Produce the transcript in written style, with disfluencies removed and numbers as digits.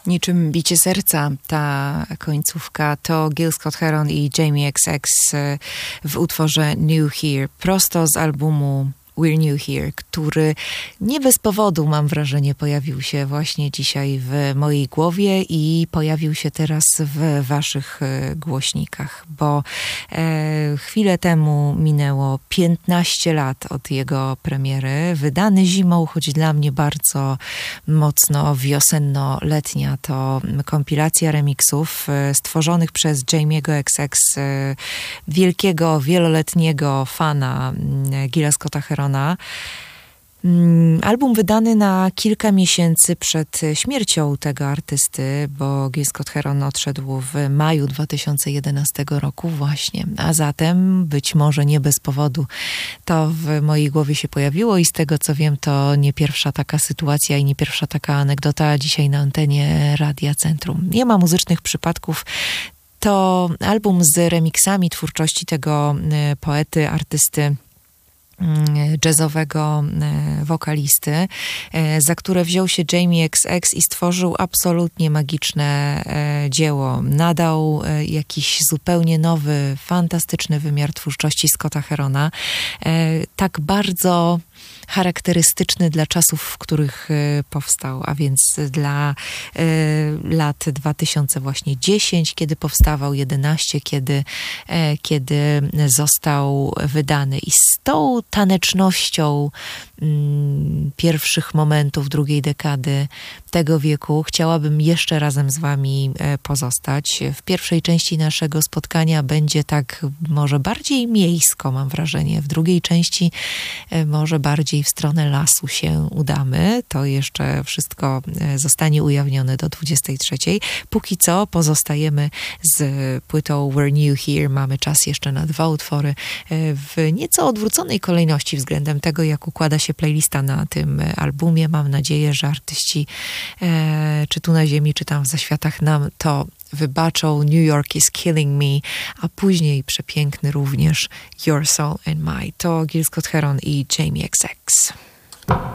Niczym bicie serca ta końcówka to Gil Scott-Heron i Jamie XX w utworze New Here, prosto z albumu We're New Here, który nie bez powodu, mam wrażenie, pojawił się właśnie dzisiaj w mojej głowie i pojawił się teraz w waszych głośnikach, bo chwilę temu minęło 15 lat od jego premiery, wydany zimą, choć dla mnie bardzo mocno wiosenno-letnia. To kompilacja remixów stworzonych przez Jamie'ego XX, wielkiego, wieloletniego fana Gila Scotta-Herona. Album wydany na kilka miesięcy przed śmiercią tego artysty, bo Gil Scott-Heron odszedł w maju 2011 roku właśnie, a zatem być może nie bez powodu to w mojej głowie się pojawiło i z tego co wiem, to nie pierwsza taka sytuacja i nie pierwsza taka anegdota dzisiaj na antenie Radia Centrum. Nie ma muzycznych przypadków. To album z remixami twórczości tego poety, artysty, jazzowego wokalisty, za które wziął się Jamie XX i stworzył absolutnie magiczne dzieło. Nadał jakiś zupełnie nowy, fantastyczny wymiar twórczości Scotta-Herona, tak bardzo charakterystyczny dla czasów, w których powstał, a więc dla lat 2010, kiedy powstawał, 11, kiedy został wydany. I z tą tanecznością pierwszych momentów drugiej dekady tego wieku chciałabym jeszcze razem z wami pozostać. W pierwszej części naszego spotkania będzie tak może bardziej miejsko, mam wrażenie. W drugiej części może bardziej w stronę lasu się udamy. To jeszcze wszystko zostanie ujawnione do 23. Póki co pozostajemy z płytą We're New Here. Mamy czas jeszcze na 2 utwory w nieco odwróconej kolejności względem tego, jak układa się playlista na tym albumie. Mam nadzieję, że artyści czy tu na ziemi, czy tam w zaświatach nam to wybaczą. New York is Killing Me, a później przepiękny również Your Soul and Mine. To Gil Scott-Heron i Jamie XX.